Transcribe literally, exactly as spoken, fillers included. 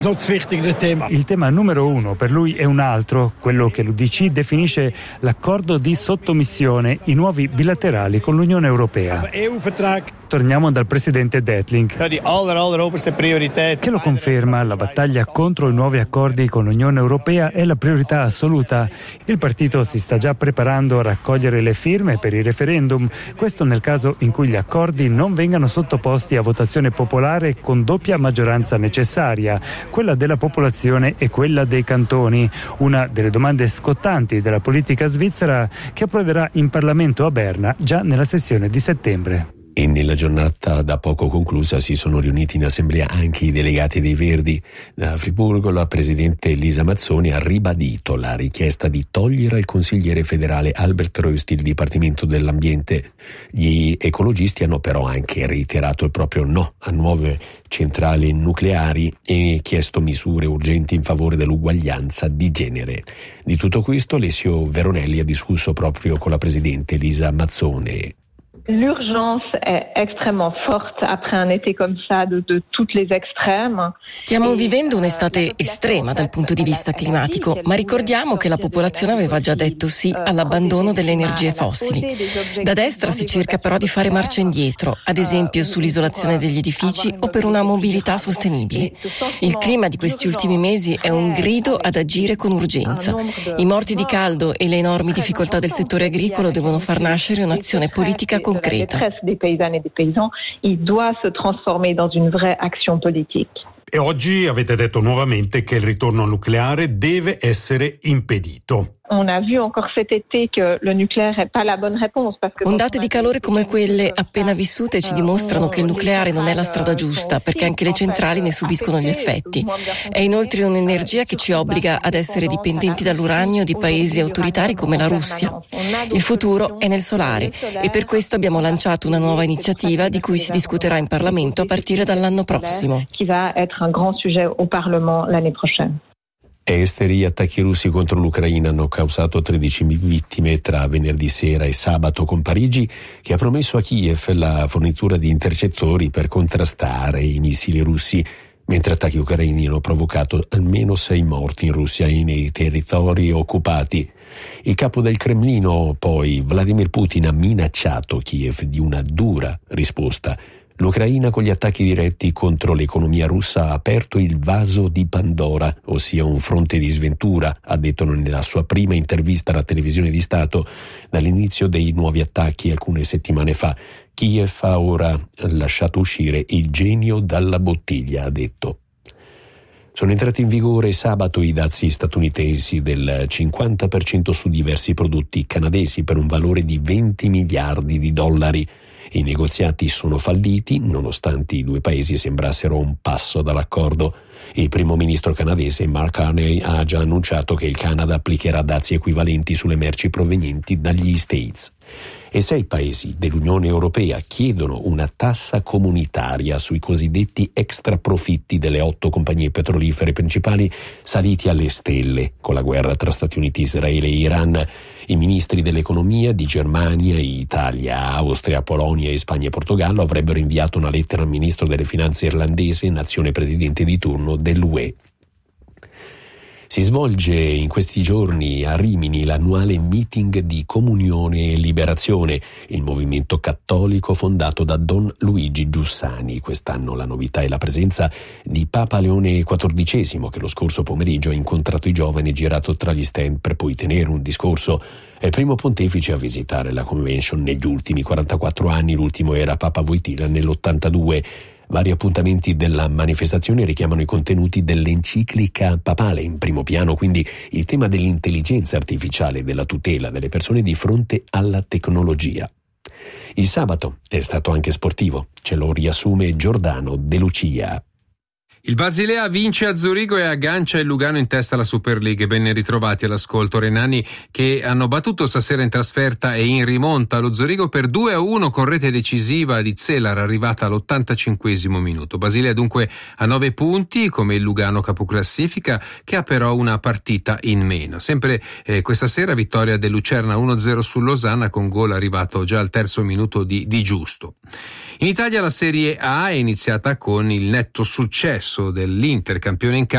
Il tema numero uno per lui è un altro, quello che l'U D C definisce l'accordo di sottomissione, i nuovi bilaterali con l'Unione Europea. Torniamo dal presidente Detling, che lo conferma: la battaglia contro i nuovi accordi con l'Unione Europea è la priorità assoluta. Il partito si sta già preparando a raccogliere le firme per il referendum, questo nel caso in cui gli accordi non vengano sottoposti a votazione popolare con doppia maggioranza necessaria, quella della popolazione e quella dei cantoni, una delle domande scottanti della politica svizzera che approderà in Parlamento a Berna già nella sessione di settembre. E nella giornata da poco conclusa si sono riuniti in assemblea anche i delegati dei Verdi. Da Friburgo la presidente Elisa Mazzoni ha ribadito la richiesta di togliere al consigliere federale Albert Rösti il Dipartimento dell'Ambiente. Gli ecologisti hanno però anche reiterato il proprio no a nuove centrali nucleari e chiesto misure urgenti in favore dell'uguaglianza di genere. Di tutto questo Alessio Veronelli ha discusso proprio con la presidente Elisa Mazzoni. L'urgence è estremement forte après un été comme ça de, de toutes les extrêmes. Stiamo vivendo un'estate estrema dal punto di vista climatico, ma ricordiamo che la popolazione aveva già detto sì all'abbandono delle energie fossili. Da destra si cerca però di fare marcia indietro, ad esempio sull'isolazione degli edifici o per una mobilità sostenibile. Il clima di questi ultimi mesi è un grido ad agire con urgenza. I morti di caldo e le enormi difficoltà del settore agricolo devono far nascere un'azione politica concreta. La détresse des paysannes et des paysans, il doit se transformer dans une vraie action politique. E oggi avete detto nuovamente che il ritorno al nucleare deve essere impedito. On a vu encore cet été que le nucléaire n'est pas la bonne réponse. Ondate di calore come quelle appena vissute ci dimostrano che il nucleare non è la strada giusta, perché anche le centrali ne subiscono gli effetti. È inoltre un'energia che ci obbliga ad essere dipendenti dall'uranio di paesi autoritari come la Russia. Il futuro è nel solare e per questo abbiamo lanciato una nuova iniziativa di cui si discuterà in Parlamento a partire dall'anno prossimo. Qui va être un grand sujet au Parlement l'année prochaine. Esteri, gli attacchi russi contro l'Ucraina hanno causato tredici vittime tra venerdì sera e sabato, con Parigi che ha promesso a Kiev la fornitura di intercettori per contrastare i missili russi, mentre attacchi ucraini hanno provocato almeno sei morti in Russia e nei territori occupati. Il capo del Cremlino, poi, Vladimir Putin, ha minacciato Kiev di una dura risposta. L'Ucraina, con gli attacchi diretti contro l'economia russa, ha aperto il vaso di Pandora, ossia un fronte di sventura, ha detto nella sua prima intervista alla televisione di Stato dall'inizio dei nuovi attacchi alcune settimane fa. Kiev ha ora lasciato uscire il genio dalla bottiglia, ha detto. Sono entrati in vigore sabato i dazi statunitensi del cinquanta per cento su diversi prodotti canadesi per un valore di venti miliardi di dollari. I negoziati sono falliti, nonostante i due paesi sembrassero un passo dall'accordo. Il primo ministro canadese Mark Carney ha già annunciato che il Canada applicherà dazi equivalenti sulle merci provenienti dagli States. E sei paesi dell'Unione Europea chiedono una tassa comunitaria sui cosiddetti extraprofitti delle otto compagnie petrolifere principali saliti alle stelle con la guerra tra Stati Uniti, Israele e Iran. I ministri dell'economia di Germania, Italia, Austria, Polonia e Spagna e Portogallo avrebbero inviato una lettera al ministro delle finanze irlandese, nazione presidente di turno dell'U E. Si svolge in questi giorni a Rimini l'annuale meeting di Comunione e Liberazione, il movimento cattolico fondato da Don Luigi Giussani. Quest'anno la novità è la presenza di Papa Leone quattordicesimo, che lo scorso pomeriggio ha incontrato i giovani e girato tra gli stand per poi tenere un discorso. È il primo pontefice a visitare la convention negli ultimi quarantaquattro anni, l'ultimo era Papa Wojtyla nell'ottantadue. Vari appuntamenti della manifestazione richiamano i contenuti dell'enciclica papale, in primo piano quindi il tema dell'intelligenza artificiale e della tutela delle persone di fronte alla tecnologia. Il sabato è stato anche sportivo, ce lo riassume Giordano De Lucia. Il Basilea vince a Zurigo e aggancia il Lugano in testa alla Super League. Ben ritrovati all'ascolto. Renani che hanno battuto stasera in trasferta e in rimonta lo Zurigo per due a uno con rete decisiva di Zelar arrivata all'ottantacinquesimo minuto. Basilea dunque a nove punti come il Lugano capoclassifica, che ha però una partita in meno. Sempre eh, questa sera vittoria del Lucerna uno a zero su Losanna con gol arrivato già al terzo minuto di, di Giusto. In Italia la Serie A è iniziata con il netto successo dell'Inter, campione in casa